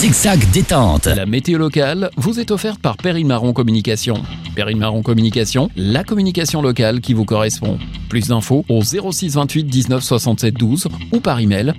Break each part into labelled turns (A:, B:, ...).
A: Zigzag détente.
B: La météo locale vous est offerte par Perrine Marron Communication. Perrine Marron Communication, la communication locale qui vous correspond. Plus d'infos au 06 28 19 67 12 ou par email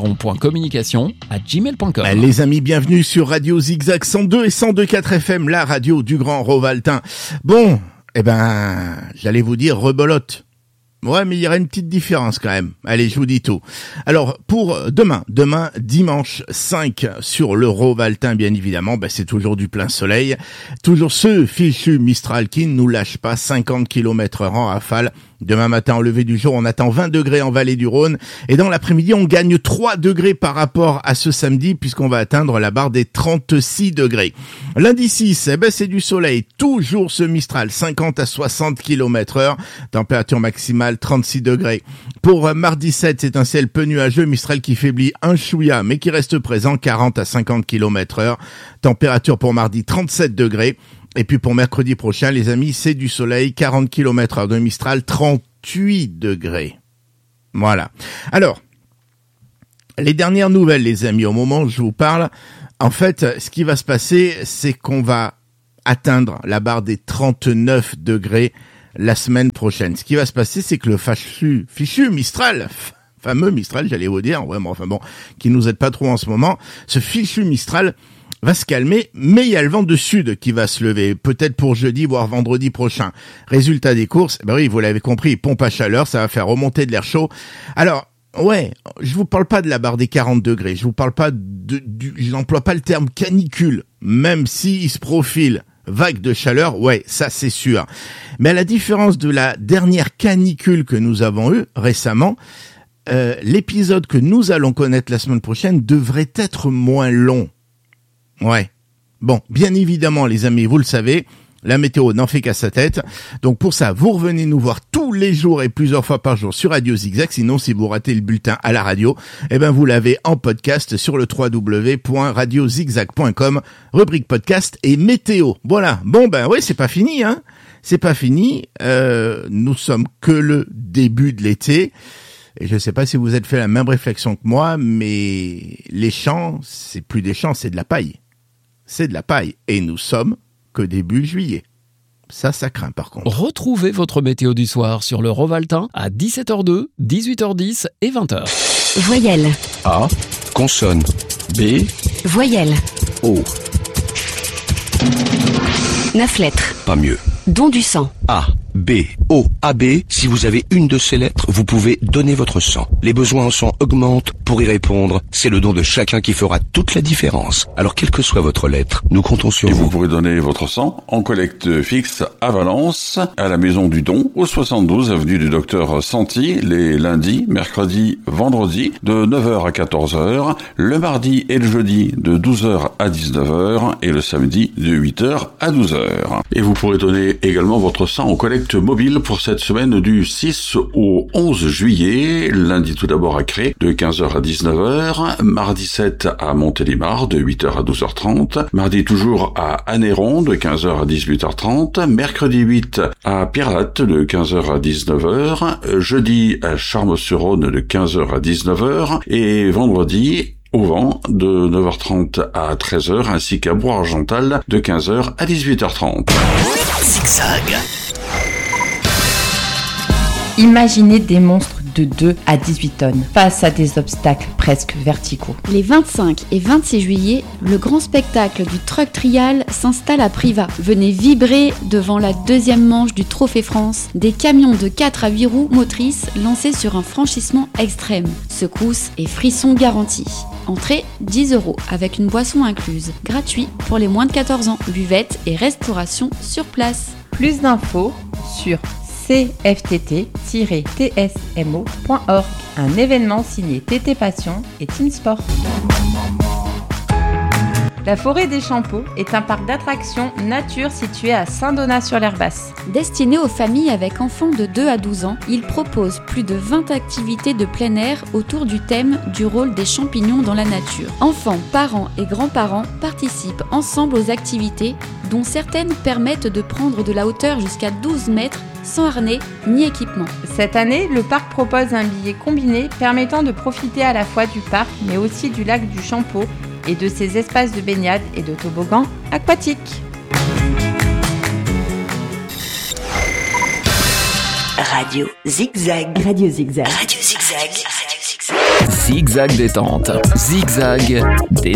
B: perrinemarron.communication@gmail.com.
C: Les amis, bienvenue sur Radio Zigzag 102 et 102.4 FM, la radio du Grand Rovaltin. Bon, j'allais vous dire rebolote. Ouais, mais il y aura une petite différence quand même. Allez, je vous dis tout. Alors, pour demain, dimanche 5, sur le Rovaltin, bien évidemment, c'est toujours du plein soleil. Toujours ce fichu Mistral qui ne nous lâche pas, 50 km/h en rafale. Demain matin, au lever du jour, on attend 20 degrés en vallée du Rhône. Et dans l'après-midi, on gagne 3 degrés par rapport à ce samedi, puisqu'on va atteindre la barre des 36 degrés. Lundi 6, c'est du soleil. Toujours ce Mistral, 50 à 60 km/h. Température maximale, 36 degrés. Pour mardi 7, c'est un ciel peu nuageux. Mistral qui faiblit un chouïa, mais qui reste présent, 40 à 50 km/h. Température pour mardi, 37 degrés. Et puis pour mercredi prochain, les amis, c'est du soleil, 40 km/h de Mistral, 38 degrés. Voilà. Alors, les dernières nouvelles, les amis, au moment où je vous parle, en fait, ce qui va se passer, c'est qu'on va atteindre la barre des 39 degrés la semaine prochaine. Ce qui va se passer, c'est que le fichu Mistral, fameux Mistral, j'allais vous dire, qui nous aide pas trop en ce moment, ce fichu Mistral va se calmer, mais il y a le vent de sud qui va se lever, peut-être pour jeudi, voire vendredi prochain. Résultat des courses, oui, vous l'avez compris, pompe à chaleur, ça va faire remonter de l'air chaud. Alors, ouais, je vous parle pas de la barre des 40 degrés, je vous parle pas je n'emploie pas le terme canicule, même si il se profile vague de chaleur, ouais, ça c'est sûr. Mais à la différence de la dernière canicule que nous avons eue récemment, l'épisode que nous allons connaître la semaine prochaine devrait être moins long. Ouais. Bon, bien évidemment, les amis, vous le savez, la météo n'en fait qu'à sa tête. Donc pour ça, vous revenez nous voir tous les jours et plusieurs fois par jour sur Radio Zigzag. Sinon, si vous ratez le bulletin à la radio, vous l'avez en podcast sur le www.radiozigzag.com, rubrique podcast et météo. Voilà. Bon, oui, c'est pas fini, hein. C'est pas fini. Nous sommes que le début de l'été. Et je ne sais pas si vous êtes fait la même réflexion que moi, mais les champs, c'est plus des champs, c'est de la paille. C'est de la paille. Et nous sommes que début juillet. Ça craint par contre.
B: Retrouvez votre météo du soir sur le Rovaltin à 17h02, 18h10 et 20h.
A: Voyelle.
D: A. Consonne. B.
A: Voyelle.
D: O.
A: 9 lettres.
D: Pas mieux.
A: Don du sang.
D: A, B, O, AB. Si vous avez une de ces lettres, vous pouvez donner votre sang. Les besoins en sang augmentent. Pour y répondre, c'est le don de chacun qui fera toute la différence. Alors, quelle que soit votre lettre, nous comptons sur vous.
E: Vous pourrez donner votre sang en collecte fixe à Valence, à la Maison du Don, au 72 avenue du Docteur Santi, les lundis, mercredis, vendredis, de 9h à 14h, le mardi et le jeudi, de 12h à 19h, et le samedi, de 8h à 12h. Et vous pourrez donner également votre sang en collecte mobile pour cette semaine du 6 au 11 juillet, lundi tout d'abord à Cré, de 15h à 19h, mardi 7 à Montélimar, de 8h à 12h30, mardi toujours à Anneyron, de 15h à 18h30, mercredi 8 à Pirate, de 15h à 19h, jeudi à Charmes-sur-Rhône, de 15h à 19h, et vendredi au vent, de 9h30 à 13h, ainsi qu'à Bois-Argental, de 15h à 18h30.
A: Zigzag.
F: Imaginez des monstres de 2 à 18 tonnes face à des obstacles presque verticaux.
G: Les 25 et 26 juillet, le grand spectacle du Truck Trial s'installe à Privas. Venez vibrer devant la deuxième manche du Trophée France, des camions de 4 à 8 roues motrices lancés sur un franchissement extrême. Secousses et frissons garantis. Entrée 10 € avec une boisson incluse. Gratuit pour les moins de 14 ans. Buvette et restauration sur place.
F: Plus d'infos sur cftt-tsmo.org. Un événement signé TT Passion et Team Sport. La forêt des Champeaux est un parc d'attractions nature situé à Saint-Donat-sur-l'Herbasse.
G: Destiné aux familles avec enfants de 2 à 12 ans, il propose plus de 20 activités de plein air autour du thème du rôle des champignons dans la nature. Enfants, parents et grands-parents participent ensemble aux activités, dont certaines permettent de prendre de la hauteur jusqu'à 12 mètres sans harnais ni équipement.
F: Cette année, le parc propose un billet combiné permettant de profiter à la fois du parc mais aussi du lac du Champeau et de ses espaces de baignade et de toboggan aquatiques.
A: Radio Zigzag. Radio Zigzag. Radio Zigzag.
B: Zigzag détente. Zigzag détente.